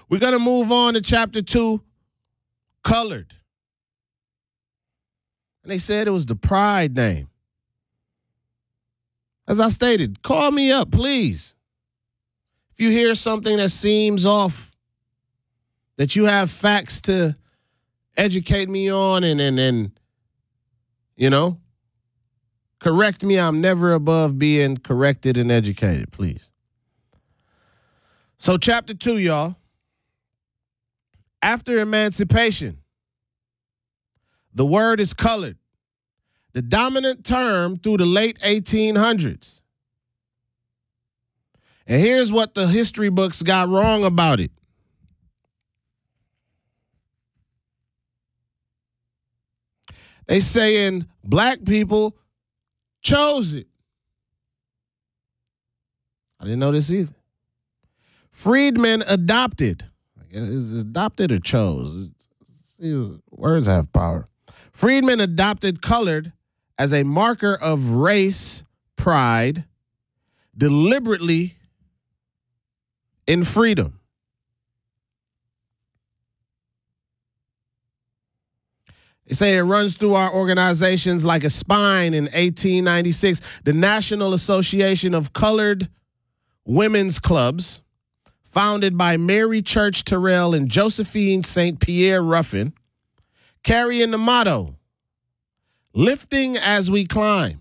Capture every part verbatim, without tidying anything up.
We're going to move on to chapter two, colored. And they said it was the pride name. As I stated, call me up, please. If you hear something that seems off, that you have facts to educate me on and, and, and you know, correct me. I'm never above being corrected and educated, please. So chapter two, y'all. After emancipation, the word is colored, the dominant term through the late eighteen hundreds. And here's what the history books got wrong about it. They saying black people chose it. I didn't know this either. Freedmen adopted. Is it adopted or chose? See, words have power. Freedmen adopted colored as a marker of race pride, deliberately in freedom. They say it runs through our organizations like a spine. In eighteen ninety-six, the National Association of Colored Women's Clubs, founded by Mary Church Terrell and Josephine Saint Pierre Ruffin, carrying the motto, lifting as we climb.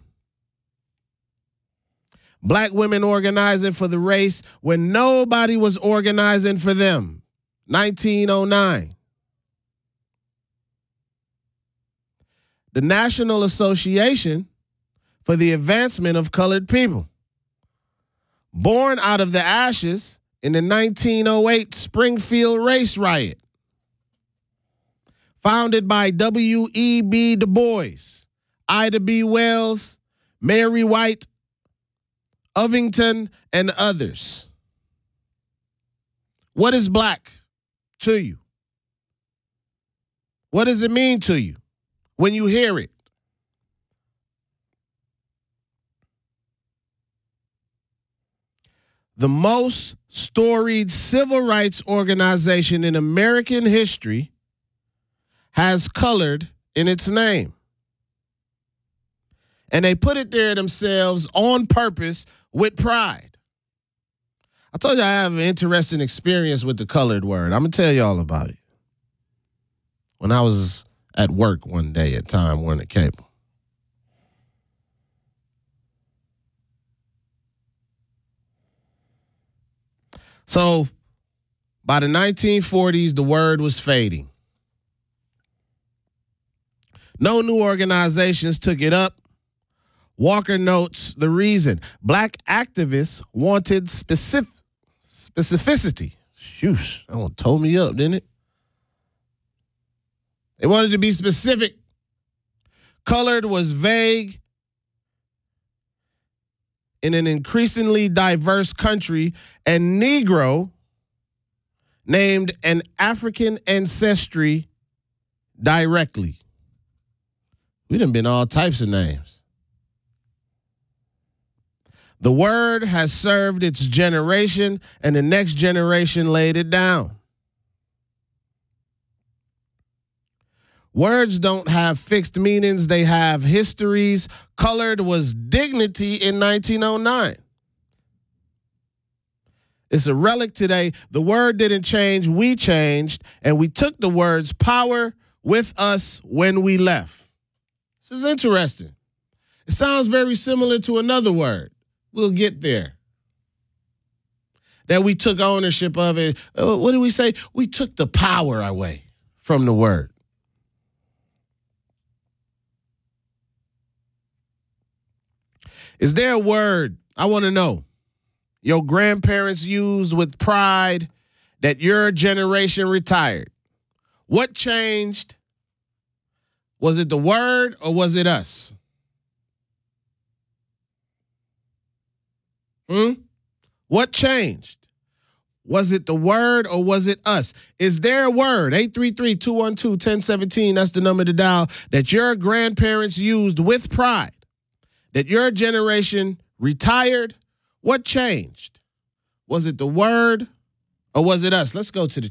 Black women organizing for the race when nobody was organizing for them. nineteen oh nine. The National Association for the Advancement of Colored People. Born out of the ashes in the nineteen oh eight Springfield race riot. Founded by W E B Du Bois, Ida B. Wells, Mary White, Ovington, and others. What is black to you? What does it mean to you when you hear it? The most storied civil rights organization in American history has colored in its name. And they put it there themselves on purpose with pride. I told you I have an interesting experience with the colored word. I'm going to tell you all about it. When I was at work one day at Time Warner Cable. So by the nineteen forties, the word was fading. No new organizations took it up. Walker notes the reason. Black activists wanted specific specificity. Shoosh, that one told me up, didn't it? They wanted to be specific. Colored was vague in an increasingly diverse country, and Negro named an African ancestry directly. We done been all types of names. The word has served its generation, and the next generation laid it down. Words don't have fixed meanings. They have histories. Colored was dignity in nineteen oh nine. It's a relic today. The word didn't change. We changed, and we took the word's power with us when we left. This is interesting. It sounds very similar to another word. We'll get there. That we took ownership of it. Uh, what did we say? We took the power away from the word. Is there a word, I want to know, your grandparents used with pride that your generation retired? What changed? Was it the word or was it us? Hmm? What changed? Was it the word or was it us? Is there a word, eight three three, two one two, one zero one seven, that's the number to dial, that your grandparents used with pride, that your generation retired? What changed? Was it the word or was it us? Let's go to the